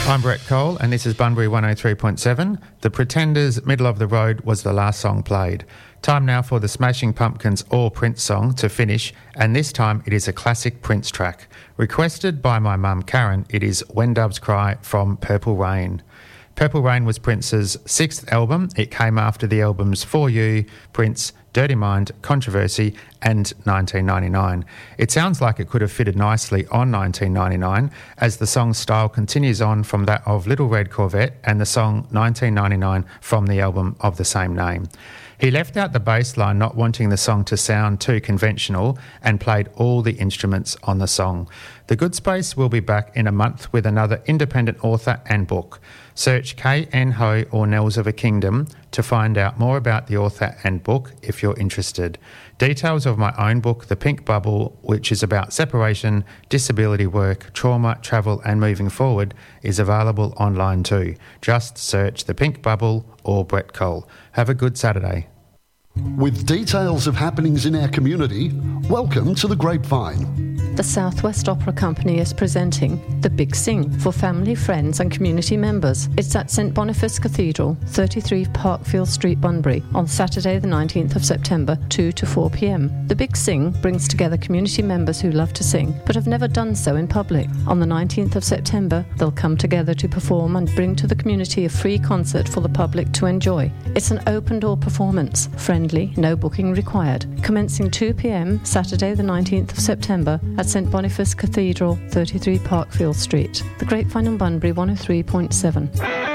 I'm Brett Cole and this is Bunbury 103.7. The Pretenders' Middle of the Road was the last song played. Time now for the Smashing Pumpkins' All Prince song to finish, and this time it is a classic Prince track. Requested by my mum Karen, it is When Doves Cry from Purple Rain. Purple Rain was Prince's sixth album. It came after the albums For You, Prince, Dirty Mind, Controversy and 1999. It sounds like it could have fitted nicely on 1999 as the song's style continues on from that of Little Red Corvette and the song 1999 from the album of the same name. He left out the bass line, not wanting the song to sound too conventional, and played all the instruments on the song. The Good Space will be back in a month with another independent author and book. Search K.N. Ho or Nels of a Kingdom to find out more about the author and book if you're interested. Details of my own book, The Pink Bubble, which is about separation, disability work, trauma, travel and moving forward, is available online too. Just search The Pink Bubble or Brett Cole. Have a good Saturday. With details of happenings in our community, welcome to The Grapevine. The South West Opera Company is presenting The Big Sing for family, friends and community members. It's at St Boniface Cathedral, 33 Parkfield Street, Bunbury, on Saturday the 19th of September, 2 to 4 p.m. The Big Sing brings together community members who love to sing, but have never done so in public. On the 19th of September, they'll come together to perform and bring to the community a free concert for the public to enjoy. It's an open-door performance, friendly, no booking required, commencing 2 p.m. Saturday the 19th of September at St Boniface Cathedral, 33 Parkfield Street. The Grapevine on Bunbury 103.7.